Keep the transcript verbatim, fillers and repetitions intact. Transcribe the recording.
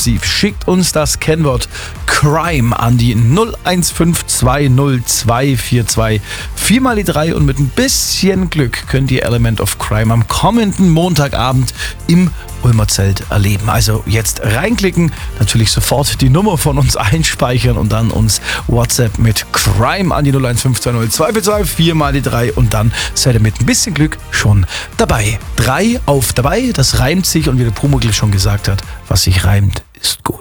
exklusiv. Schickt uns das Kennwort Crime an die null eins fünf zwei null zwei vier zwei vier mal die drei und mit ein bisschen Glück könnt ihr Element of Crime am kommenden Montagabend im Ulmer Zelt erleben. Also jetzt reinklicken, natürlich sofort die Nummer von uns einspeichern und dann uns WhatsApp mit Crime an die null eins fünf zwei null zwei vier zwei vier mal die drei und dann seid ihr mit ein bisschen Glück schon dabei. Drei auf dabei, das reimt sich und wie der Pumuckl schon gesagt hat, was sich reimt, ist gut.